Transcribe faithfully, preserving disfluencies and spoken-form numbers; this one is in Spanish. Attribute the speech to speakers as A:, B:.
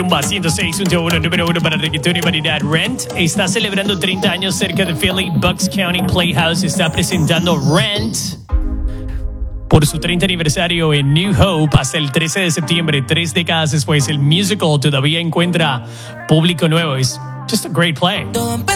A: Rumba ciento seis punto uno, número uno para reggaetón y variedad. Rent está celebrando treinta años cerca de Philly. Bucks County Playhouse está presentando Rent por su treinta aniversario en New Hope hasta el trece de septiembre. Tres décadas después, el musical todavía encuentra público nuevo. Es just a great play.